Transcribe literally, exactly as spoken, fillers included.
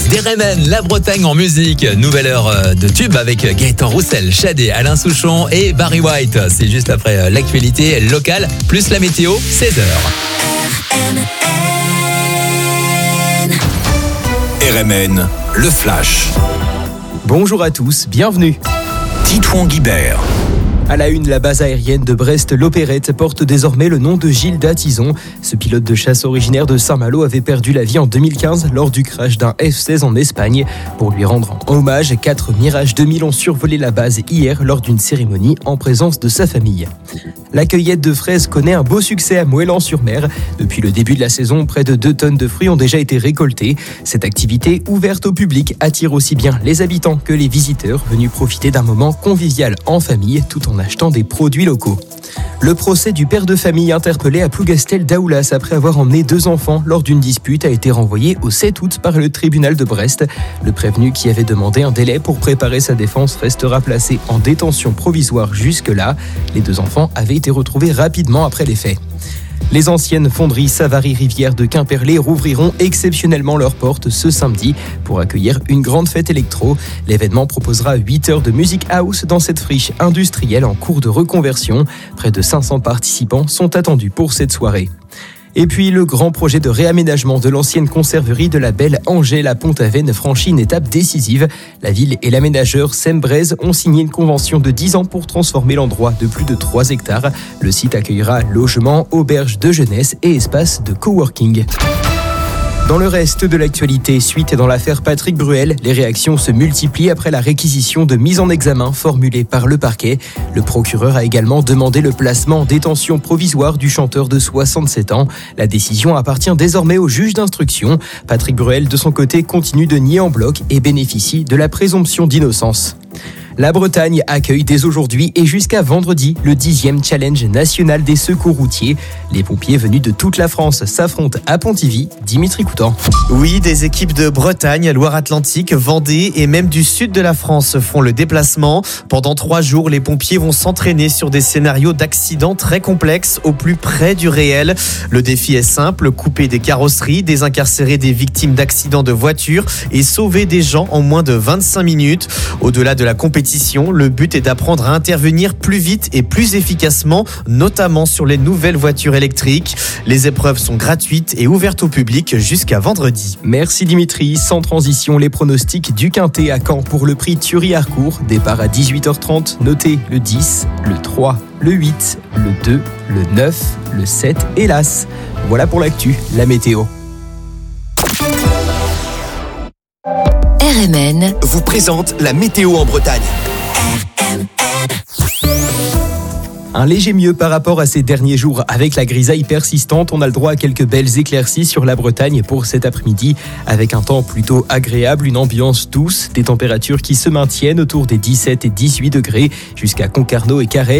Dérémen, la Bretagne en musique. Nouvelle heure de tube avec Gaëtan Roussel, Shadé, Alain Souchon et Barry White. C'est juste après l'actualité locale, plus la météo, seize heures. R M N, le flash. Bonjour à tous, bienvenue. Titouan Guibert. À la une, la base aérienne de Brest-Lopérette porte désormais le nom de Gilles Datizon. Ce pilote de chasse originaire de Saint-Malo avait perdu la vie en deux mille quinze lors du crash d'un F seize en Espagne. Pour lui rendre hommage, quatre Mirage deux mille ont survolé la base hier lors d'une cérémonie en présence de sa famille. La cueillette de fraises connaît un beau succès à Moëlan-sur-Mer. Depuis le début de la saison, près de deux tonnes de fruits ont déjà été récoltés. Cette activité ouverte au public attire aussi bien les habitants que les visiteurs venus profiter d'un moment convivial en famille tout en achetant des produits locaux. Le procès du père de famille interpellé à Plougastel-Daoulas après avoir emmené deux enfants lors d'une dispute a été renvoyé au sept août par le tribunal de Brest. Le prévenu qui avait demandé un délai pour préparer sa défense restera placé en détention provisoire jusque-là. Les deux enfants avaient été retrouvés rapidement après les faits. Les anciennes fonderies Savary-Rivière de Quimperlé rouvriront exceptionnellement leurs portes ce samedi pour accueillir une grande fête électro. L'événement proposera huit heures de music house dans cette friche industrielle en cours de reconversion. Près de cinq cents participants sont attendus pour cette soirée. Et puis, le grand projet de réaménagement de l'ancienne conserverie de la Belle Angèle à Pont-Aven franchit une étape décisive. La ville et l'aménageur Sembrez ont signé une convention de dix ans pour transformer l'endroit de plus de trois hectares. Le site accueillera logements, auberges de jeunesse et espaces de coworking. Dans le reste de l'actualité, suite dans l'affaire Patrick Bruel, les réactions se multiplient après la réquisition de mise en examen formulée par le parquet. Le procureur a également demandé le placement en détention provisoire du chanteur de soixante-sept ans. La décision appartient désormais au juge d'instruction. Patrick Bruel, de son côté, continue de nier en bloc et bénéficie de la présomption d'innocence. La Bretagne accueille dès aujourd'hui et jusqu'à vendredi le dixième challenge national des secours routiers. Les pompiers venus de toute la France s'affrontent à Pontivy. Dimitri Coutan. Oui, des équipes de Bretagne, Loire-Atlantique, Vendée et même du sud de la France font le déplacement. Pendant trois jours, les pompiers vont s'entraîner sur des scénarios d'accidents très complexes au plus près du réel. Le défi est simple, couper des carrosseries, désincarcérer des victimes d'accidents de voiture et sauver des gens en moins de vingt-cinq minutes. Au-delà de la compétition, le but est d'apprendre à intervenir plus vite et plus efficacement, notamment sur les nouvelles voitures électriques. Les épreuves sont gratuites et ouvertes au public jusqu'à vendredi. Merci Dimitri. Sans transition, les pronostics du Quintet à Caen pour le prix Thury-Harcourt. Départ à dix-huit heures trente. Notez le dix, le trois, le huit, le deux, le neuf, le sept et l'As. Voilà pour l'actu, la météo. R M N vous présente la météo en Bretagne. Un léger mieux par rapport à ces derniers jours. Avec la grisaille persistante, on a le droit à quelques belles éclaircies sur la Bretagne pour cet après-midi. Avec un temps plutôt agréable, une ambiance douce, des températures qui se maintiennent autour des dix-sept et dix-huit degrés jusqu'à Concarneau et Carhaix.